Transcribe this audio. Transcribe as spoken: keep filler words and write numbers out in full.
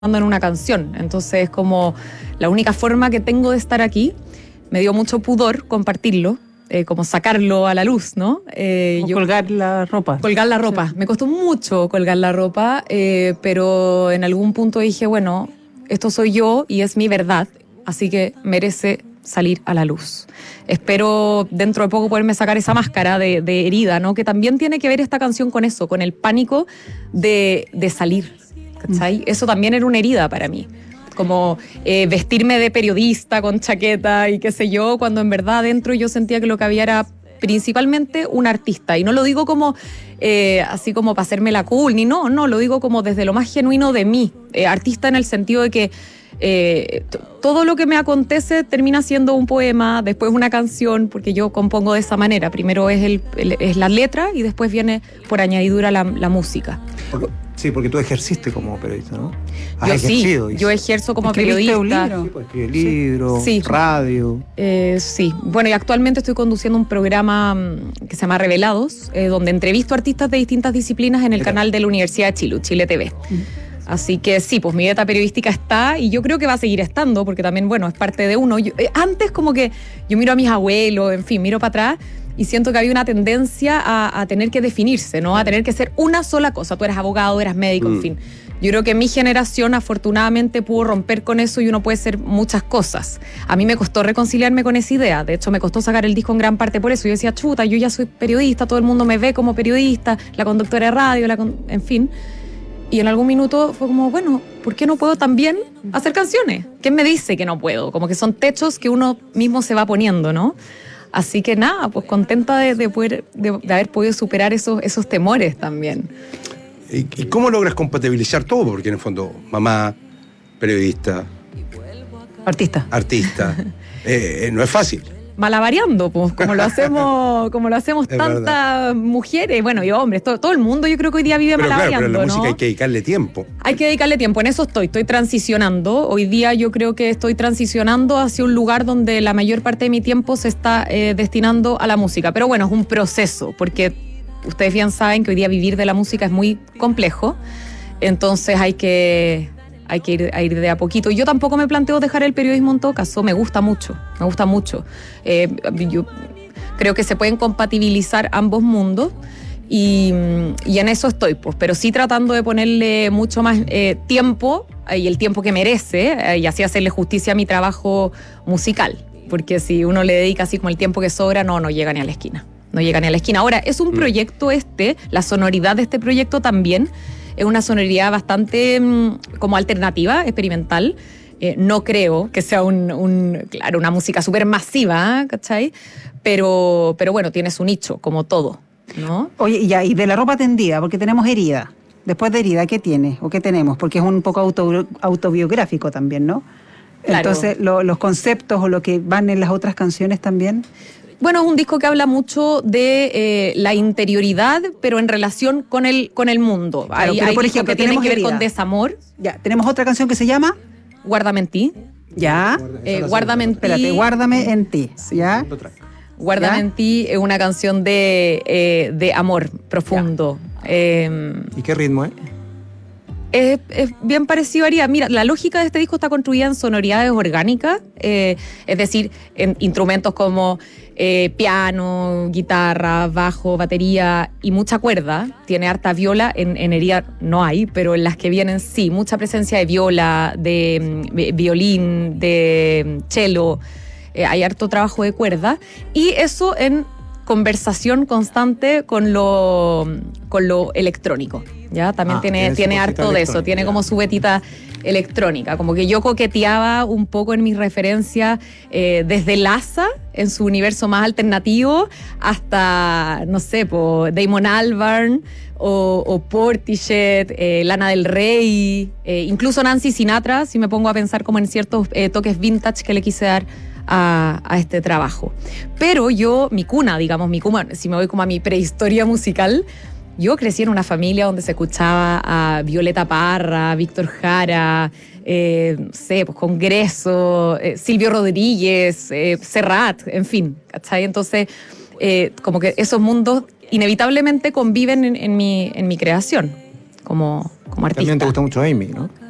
en una canción. Entonces, como la única forma que tengo de estar aquí, me dio mucho pudor compartirlo, eh, como sacarlo a la luz, ¿no? Eh, yo, colgar la ropa. Colgar la ropa. Sí. Me costó mucho colgar la ropa, eh, pero en algún punto dije, bueno, esto soy yo y es mi verdad, así que merece salir a la luz. Espero dentro de poco poderme sacar esa máscara de, de herida, ¿no? Que también tiene que ver esta canción con eso, con el pánico de, de salir. ¿Cachai? Eso también era una herida para mí, como eh, vestirme de periodista con chaqueta y qué sé yo, cuando en verdad adentro yo sentía que lo que había era principalmente un artista, y no lo digo como eh, así como para hacerme la cool, ni no, no, lo digo como desde lo más genuino de mí, eh, artista en el sentido de que eh, t- todo lo que me acontece termina siendo un poema, después una canción, porque yo compongo de esa manera, primero es, el, el, es la letra y después viene por añadidura la, la música. Porque, sí, porque tú ejerciste como periodista, ¿no? Has yo ejercido, sí, yo ejerzo como periodista. Un libro? Sí, pues, escribí libros, sí. radio. Eh, sí, bueno, y actualmente estoy conduciendo un programa que se llama Revelados, eh, donde entrevisto a artistas de distintas disciplinas en el canal de la Universidad de Chile, Chile T V. Uh-huh. Así que sí, pues mi beta periodística está y yo creo que va a seguir estando, porque también, bueno, es parte de uno. Yo, eh, antes como que yo miro a mis abuelos, en fin, miro para atrás y siento que había una tendencia a, a tener que definirse, ¿no? A tener que ser una sola cosa. Tú eras abogado, eras médico, mm. en fin. Yo creo que mi generación afortunadamente pudo romper con eso y uno puede ser muchas cosas. A mí me costó reconciliarme con esa idea. De hecho, me costó sacar el disco en gran parte por eso. Yo decía, chuta, yo ya soy periodista, todo el mundo me ve como periodista, la conductora de radio, la con... en fin. Y en algún minuto fue como, bueno, ¿por qué no puedo también hacer canciones? ¿Quién me dice que no puedo? Como que son techos que uno mismo se va poniendo, ¿no? Así que nada, pues contenta de, de, poder, de, de haber podido superar esos, esos temores también. ¿Y, ¿Y cómo logras compatibilizar todo? Porque en el fondo, mamá, periodista, artista, artista eh, eh, no es fácil. Malabareando, pues, como lo hacemos, como lo hacemos tantas verdad. mujeres, bueno, y hombres, todo, todo el mundo yo creo que hoy día vive pero malabareando, claro, pero a la música ¿no? hay que dedicarle tiempo. Hay que dedicarle tiempo, en eso estoy, estoy transicionando. Hoy día yo creo que estoy transicionando hacia un lugar donde la mayor parte de mi tiempo se está eh, destinando a la música. Pero bueno, es un proceso, porque ustedes bien saben que hoy día vivir de la música es muy complejo, entonces hay que... hay que ir a ir de a poquito. Yo tampoco me planteo dejar el periodismo en todo caso, me gusta mucho, me gusta mucho. Eh, yo creo que se pueden compatibilizar ambos mundos y, y en eso estoy, pues, pero sí tratando de ponerle mucho más eh, tiempo eh, y el tiempo que merece eh, y así hacerle justicia a mi trabajo musical, porque si uno le dedica así como el tiempo que sobra, no, no llega ni a la esquina, no llega ni a la esquina. Ahora, es un proyecto este, la sonoridad de este proyecto también, es una sonoridad bastante mmm, como alternativa, experimental. Eh, no creo que sea un, un, claro, una música súper masiva, ¿cachai? Pero, pero bueno, tiene su nicho, como todo, ¿no? Oye, y ya, y de la ropa tendida, porque tenemos herida. Después de herida, ¿qué tiene o qué tenemos? Porque es un poco auto, autobiográfico también, ¿no? Claro. Entonces, lo, los conceptos o lo que van en las otras canciones también... Bueno, es un disco que habla mucho de eh, la interioridad, pero en relación con el, con el mundo. Claro, hay pero hay por ejemplo, que tiene que ver herida. con desamor. Ya, tenemos otra canción que se llama... Guárdame en ti. Ya. Eh, Guárdame en ti. Espérate, Guárdame en ti. Ya. Guárdame ¿Ya? en ti es una canción de, eh, de amor profundo. Eh, ¿Y qué ritmo es? Es, es bien parecido a Herida. Mira, la lógica de este disco está construida en sonoridades orgánicas, eh, es decir, en instrumentos como eh, piano, guitarra, bajo, batería y mucha cuerda. Tiene harta viola, en, en Herida no hay, pero en las que vienen sí, mucha presencia de viola, de, de violín, de cello, eh, hay harto trabajo de cuerda y eso en conversación constante con lo, con lo electrónico. ¿Ya? También ah, tiene, tiene, tiene harto de eso, tiene ya. como su vetita electrónica, como que yo coqueteaba un poco en mis referencias eh, desde Laza, en su universo más alternativo, hasta, no sé, po, Damon Albarn o, o Portishead, eh, Lana del Rey, eh, incluso Nancy Sinatra, si me pongo a pensar como en ciertos eh, toques vintage que le quise dar A, a este trabajo. Pero yo, mi cuna, digamos, mi cuna, si me voy como a mi prehistoria musical, yo crecí en una familia donde se escuchaba a Violeta Parra, Víctor Jara, eh, no sé, pues Congreso, eh, Silvio Rodríguez, eh, Serrat, en fin, ¿cachai? Entonces, eh, como que esos mundos inevitablemente conviven en, en, mi, en mi creación como, como artista. También te gusta mucho Amy, ¿no?